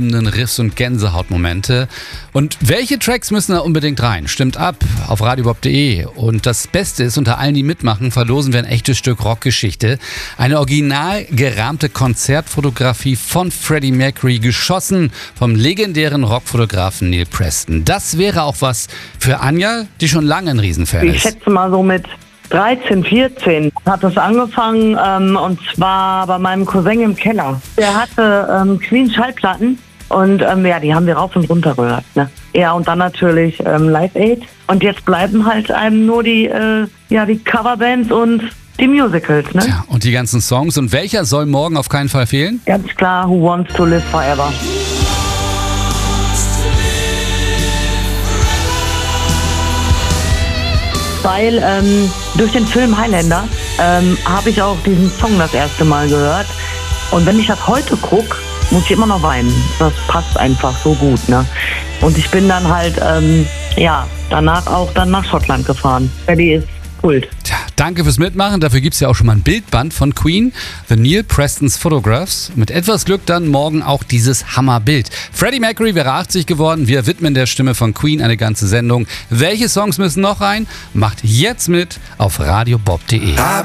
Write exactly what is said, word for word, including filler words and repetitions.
Operahymnen, Riffs und Gänsehautmomente. Und welche Tracks müssen da unbedingt rein? Stimmt ab auf radiobob punkt de. Und das Beste ist, unter allen, die mitmachen, verlosen wir ein echtes Stück Rockgeschichte. Eine original gerahmte Konzertfotografie von Freddie Mercury, geschossen vom legendären Rockfotografen Neil Preston. Das wäre auch was für Anja, die schon lange ein Riesenfan ist. Ich schätze mal so mit dreizehn, vierzehn hat das angefangen, ähm, und zwar bei meinem Cousin im Keller. Der hatte ähm, Queen-Schallplatten und ähm, ja, die haben wir rauf und runter gehört. Ne? Ja, und dann natürlich ähm, Live Aid. Und jetzt bleiben halt einem nur die, äh, ja, die Coverbands und die Musicals. Ne? Tja, und die ganzen Songs. Und welcher soll morgen auf keinen Fall fehlen? Ganz klar, Who Wants to Live Forever. Weil ähm, durch den Film Highlander ähm, habe ich auch diesen Song das erste Mal gehört. Und wenn ich das heute gucke, muss ich immer noch weinen. Das passt einfach so gut. Ne? Und ich bin dann halt, ähm, ja, danach auch dann nach Schottland gefahren. Die ist Kult. Tja, danke fürs Mitmachen. Dafür gibt es ja auch schon mal ein Bildband von Queen, The Neil Preston's Photographs. Mit etwas Glück dann morgen auch dieses Hammerbild. Freddie Mercury wäre achtzig geworden. Wir widmen der Stimme von Queen eine ganze Sendung. Welche Songs müssen noch rein? Macht jetzt mit auf radiobob punkt de.